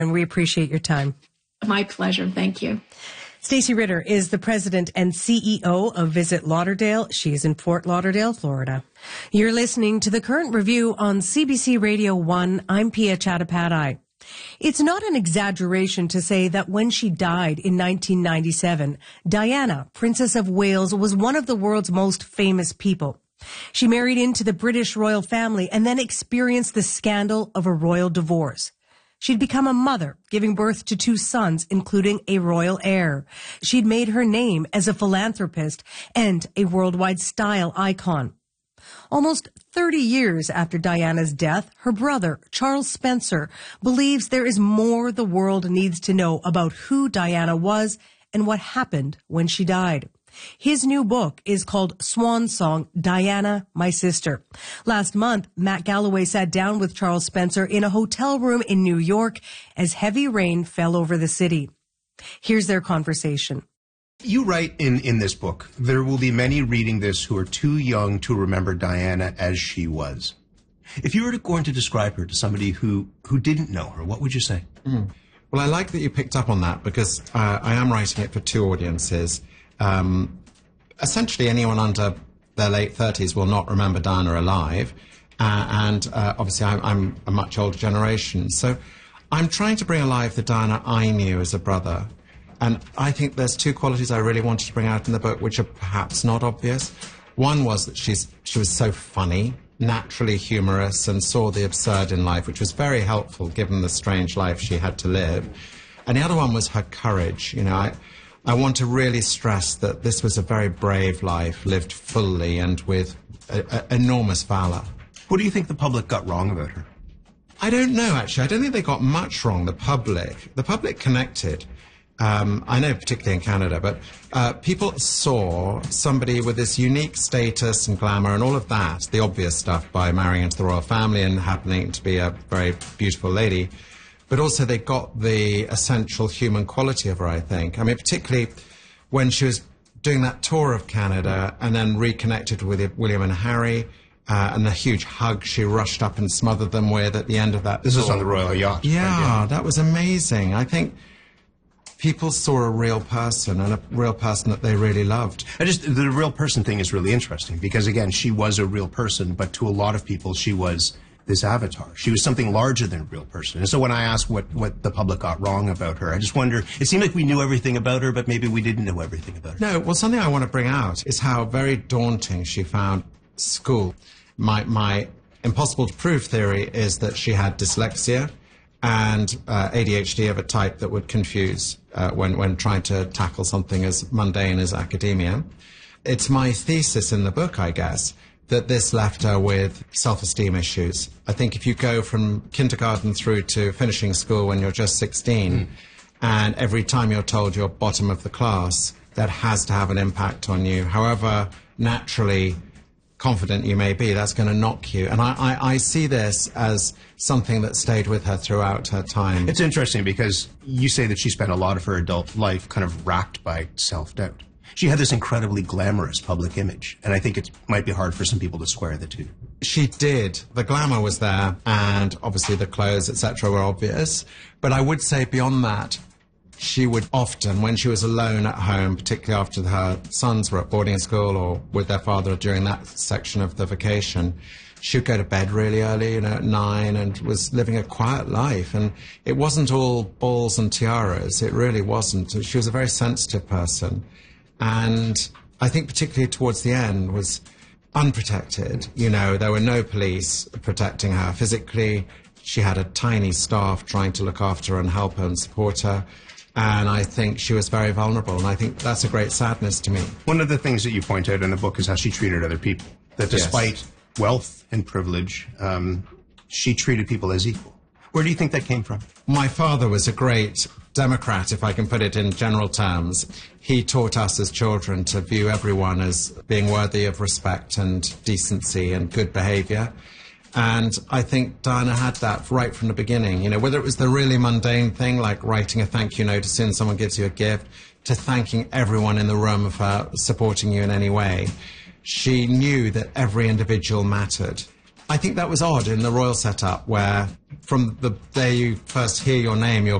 and we appreciate your time. My pleasure. Thank you. Stacey Ritter is the president and CEO of Visit Lauderdale. She is in Fort Lauderdale, Florida. You're listening to The Current Review on CBC Radio 1. I'm Pia Chattopadhyay. It's not an exaggeration to say that when she died in 1997, Diana, Princess of Wales, was one of the world's most famous people. She married into the British royal family and then experienced the scandal of a royal divorce. She'd become a mother, giving birth to 2 sons, including a royal heir. She'd made her name as a philanthropist and a worldwide style icon. Almost 30 years after Diana's death, her brother, Charles Spencer, believes there is more the world needs to know about who Diana was and what happened when she died. His new book is called Swan Song, Diana, My Sister. Last month, Matt Galloway sat down with Charles Spencer in a hotel room in New York as heavy rain fell over the city. Here's their conversation. You write in this book, there will be many reading this who are too young to remember Diana as she was. If you were going to describe her to somebody who didn't know her, what would you say? Well, I like that you picked up on that because I am writing it for 2 audiences. Essentially, anyone under their late 30s will not remember Diana alive. And obviously, I'm a much older generation. So I'm trying to bring alive the Diana I knew as a brother. And I think there's 2 qualities I really wanted to bring out in the book, which are perhaps not obvious. One was that she was so funny, naturally humorous, and saw the absurd in life, which was very helpful given the strange life she had to live. And the other one was her courage. You know, I want to really stress that this was a very brave life, lived fully and with enormous valor. What do you think the public got wrong about her? I don't know, actually. I don't think they got much wrong, the public. The public connected. I know particularly in Canada, but people saw somebody with this unique status and glamour and all of that, the obvious stuff, by marrying into the royal family and happening to be a very beautiful lady. But also they got the essential human quality of her, I think. I mean, particularly when she was doing that tour of Canada and then reconnected with William and Harry, and the huge hug she rushed up and smothered them with at the end of that This tour. is on the Royal Yacht. Yeah, right? Yeah, that was amazing. I think people saw a real person and a real person that they really loved. The real person thing is really interesting because, again, she was a real person, but to a lot of people she was this avatar. She was something larger than a real person. And so when I ask what the public got wrong about her, I just wonder, it seemed like we knew everything about her, but maybe we didn't know everything about her. No, well, something I want to bring out is how very daunting she found school. My impossible to prove theory is that she had dyslexia and ADHD of a type that would confuse when trying to tackle something as mundane as academia. It's my thesis in the book, I guess, that this left her with self-esteem issues. I think if you go from kindergarten through to finishing school when you're just 16, and every time you're told you're bottom of the class, that has to have an impact on you. However naturally confident you may be, that's going to knock you. And I see this as something that stayed with her throughout her time. It's interesting because you say that she spent a lot of her adult life kind of racked by self-doubt. She had this incredibly glamorous public image, and I think it might be hard for some people to square the two. She did. The glamour was there, and obviously the clothes, etc., were obvious. But I would say beyond that, she would often, when she was alone at home, particularly after her sons were at boarding school or with their father during that section of the vacation, she would go to bed really early, at 9, and was living a quiet life. And it wasn't all balls and tiaras. It really wasn't. She was a very sensitive person. And I think particularly towards the end was unprotected. There were no police protecting her. Physically, she had a tiny staff trying to look after her and help her and support her. And I think she was very vulnerable, and I think that's a great sadness to me. One of the things that you point out in the book is how she treated other people. That despite wealth and privilege, she treated people as equal. Where do you think that came from? My father was a great Democrat, if I can put it in general terms. He taught us as children to view everyone as being worthy of respect and decency and good behaviour. And I think Diana had that right from the beginning, whether it was the really mundane thing like writing a thank you note as soon as someone gives you a gift, to thanking everyone in the room for supporting you in any way. She knew that every individual mattered. I think that was odd in the royal setup, where from the day you first hear your name, you're